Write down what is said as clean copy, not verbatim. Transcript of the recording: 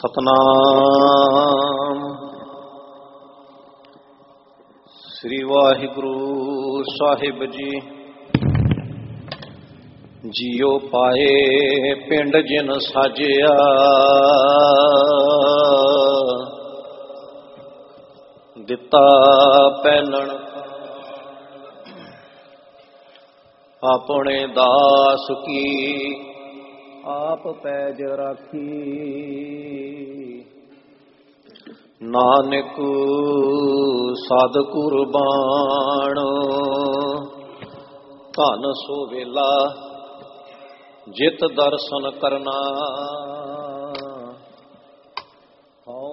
ਸਤਨਾਮ ਸ੍ਰੀ ਵਾਹਿਗੁਰੂ ਸਾਹਿਬ ਜੀ। ਜੀਉ ਪਾਏ ਪਿੰਡ ਜਿਨ ਸਾਜਿਆ, ਦਿੱਤਾ ਪਹਿਲਣ ਆਪਣੇ ਦਾਸ ਕੀ, ਆਪ ਪੈਜ ਰਾਖੀ। ਨਾਨਕ ਸਾਧ ਕੁਰਬਾਨ, ਧਨ ਸੋ ਵੇਲਾ ਜਿਤ ਦਰਸ਼ਨ ਕਰਨਾ।